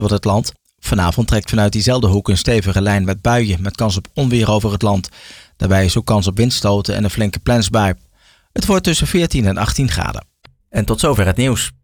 over het land. Vanavond trekt vanuit diezelfde hoek een stevige lijn met buien met kans op onweer over het land. Daarbij is ook kans op windstoten en een flinke plensbui. Het wordt tussen 14 en 18 graden. En tot zover het nieuws.